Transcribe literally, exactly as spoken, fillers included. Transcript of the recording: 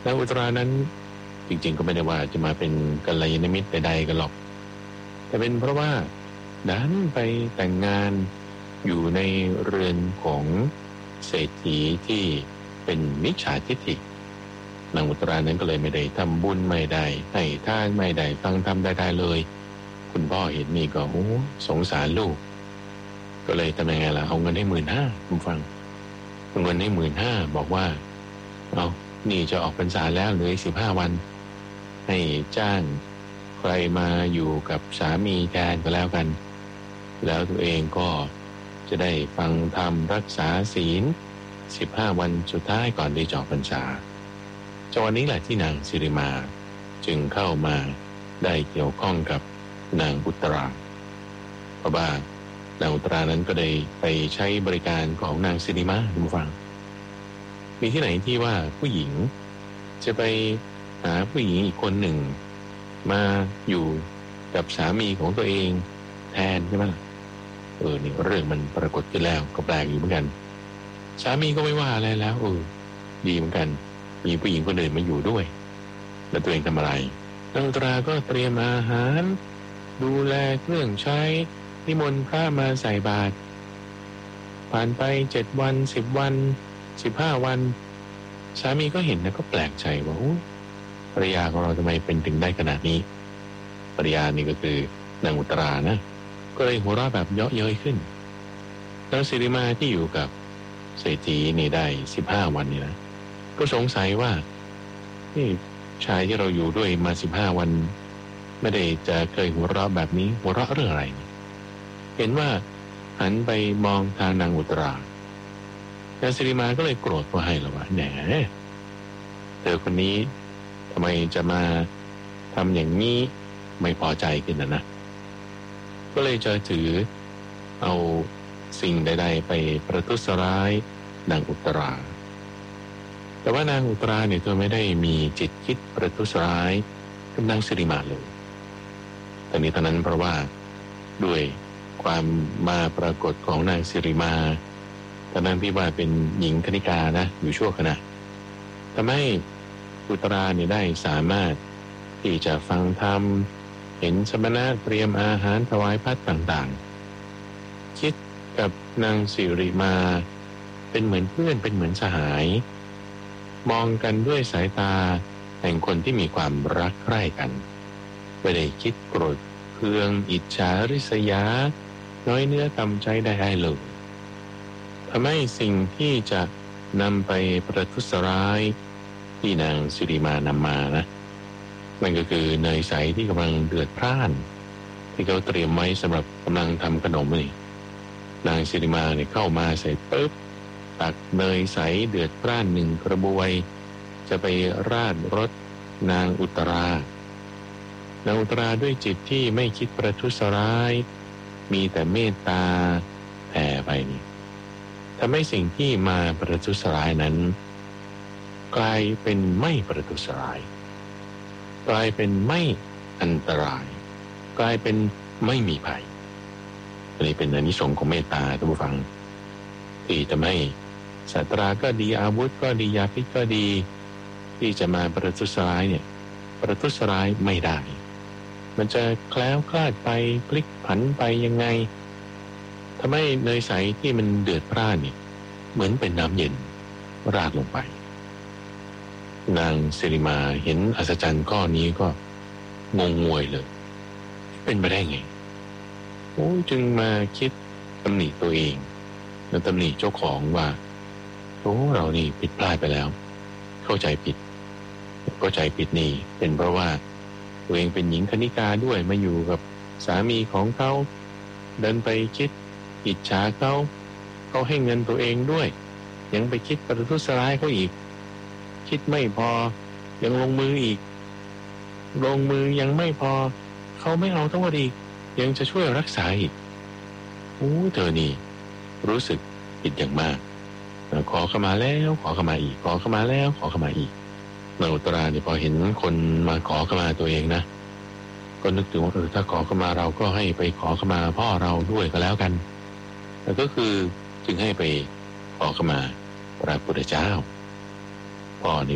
นางอุตรานั้นจริงๆก็ไม่ได้ว่าจะมาเป็นกัลยาณมิตรใดๆกันหรอกแต่เป็นเพราะว่าดันไปแต่งงานอยู่ในเรือนของเศรษฐีที่เป็นมิจฉาทิฏฐินางอุตรานั้นก็เลยไม่ได้ทำบุญไม่ได้ให้ทานไม่ได้ฟังธรรมใดๆเลยคุณพ่อเห็นนี่ก็โอ้สงสารลูกก็เลยทำยังไงล่ะเอาเงินให้หมื่นห้าคุณฟังเอาเงินให้หมื่นห้าบอกว่าเอานี่จะออกพรรษาแล้วเหลือสิบห้าวันให้จ้างใครมาอยู่กับสามีแทนก็แล้วกันแล้วตัวเองก็จะได้ฟังธรรมรักษาศีลสิบห้าวันสุดท้ายก่อนที่จะออกพรรษาจังหวะนี้แหละที่นางสิริมาจึงเข้ามาได้เกี่ยวข้องกับนางอุตราเพราะว่านางอุตรานั้นก็ได้ไปใช้บริการของนางสิริมาดูฟังมีที่ไหนที่ว่าผู้หญิงจะไปหาผู้หญิงอีกคนหนึ่งมาอยู่กับสามีของตัวเองแทนใช่ไหมเออนี่เรื่องมันปรากฏขึ้นแล้วก็แปลกอยู่เหมือนกันสามีก็ไม่ว่าอะไรแล้วเออดีเหมือนกันมีผู้หญิงคนอื่นมาอยู่ด้วยแล้วตัวเองทำอะไรนางอุตราก็เตรียมอาหารดูแลเครื่องใช้นิมนต์พระมาใส่บาตรผ่านไปเจ็ดวันสิบวันสิบห้าวันสามีก็เห็นนะก็แปลกใจว่าภรรยาของเราทำไมเป็นถึงได้ขนาดนี้ภรรยานี่ก็คือนางอุตรานะก็เลยหัวเราะแบบเยาะเย้ยขึ้นนางสิริมาที่อยู่กับเศรษฐีนี่ได้สิบห้าวันนี่นะก็สงสัยว่านี่ชายที่เราอยู่ด้วยมาสิบห้าวันไม่ได้จะเคยหัวเราะแบบนี้หัวเราะเรื่องอะไรเห็นว่าหันไปมองทางนางอุตรานางสิริมาก็เลยโกรธว่าให้ละว่าแหนเธอคนนี้ทำไมจะมาทำอย่างนี้ไม่พอใจกันนะนะก็เลยจะถือเอาสิ่งใดๆไปประทุษร้ายนางอุตราแต่ว่านางอุตราเนี่ยเธอไม่ได้มีจิตคิดประทุษร้ายกับนางสิริมาเลยแต่นี้ตอนนั้นเพราะว่าด้วยความมาปรากฏของนางสิริมาตอนนั้นที่ว่าเป็นหญิงคณิกานะอยู่ชั่วขณะทำให้อุตราเนี่ยได้สามารถที่จะฟังธรรมเห็นสมณะเตรียมอาหารถวายพัดต่างๆคิดกับนางสิริมาเป็นเหมือนเพื่อนเป็นเหมือนสหายมองกันด้วยสายตาแห่งคนที่มีความรักใคร่กันไม่ได้คิดโกรธเคืองอิจฉาริษยาน้อยเนื้อต่ำใจได้เลยทำให้สิ่งที่จะนำไปประทุษร้ายที่นางสิริมานำมานะมันก็คือเนยใสที่กำลังเดือดพร่านที่เขาเตรียมไว้สำหรับกำลังทำขนมนี่นางสิริมาเนี่ยเข้ามาใส่ปุ๊บตักเนยใสเดือดพร่านหนึ่งกระบวยจะไปราดรสนางอุตรานางอุตราด้วยจิตที่ไม่คิดประทุษร้ายมีแต่เมตตาแผ่ไปนี่ทำให้สิ่งที่มาประทุษร้ายนั้นกลายเป็นไม่ประทุษร้ายกลายเป็นไม่อันตรายกลายเป็นไม่มีภัยอันนี้เป็นอานิสงส์ของเมตตาท่านผู้ฟังที่ทำให้สัตราก็ดีอาวุธก็ดียาพิษก็ดีที่จะมาประทุษร้ายเนี่ยประทุษร้ายไม่ได้มันจะแคล้วคลาดไปพลิกผันไปยังไงทำให้เนยใสที่มันเดือดพร่านเนี่ยเหมือนเป็นน้ำเย็นราดลงไปนางสิริมาเห็นอัศจรรย์ข้อนี้ก็งงงวยเลยเป็นไปได้ไงโอ้จึงมาคิดตำหนิตัวเองแล้วตำหนิเจ้าของว่าโอ้เรานี่ผิดพลาดไปแล้วเข้าใจผิดเข้าใจผิดนี่เป็นเพราะว่าตัวเองเป็นหญิงคณิกาด้วยมาอยู่กับสามีของเขาเดินไปคิดอิจฉาเขาเขาให้เงินตัวเองด้วยยังไปคิดประทุษร้ายเขาอีกคิดไม่พอยังลงมืออีกลงมือยังไม่พอเขาไม่เอาทั้งหมดอีกยังจะช่วยรักษาอีกโอ้เธอนี่รู้สึกผิดอย่างมากขอเข้ามาแล้วขอเข้ามาอีกขอเข้ามาแล้วขอเข้ามาอีกนางอุตราเนี่ยพอเห็นคนมาขอเข้ามาตัวเองนะก็นึกถึงว่าเออถ้าขอเข้ามาเราก็ให้ไปขอเข้ามาพ่อเราด้วยก็แล้วกันแต่ก็คือจึงให้ไปขอเข้ามาพระพุทธเจ้าพ่อนี่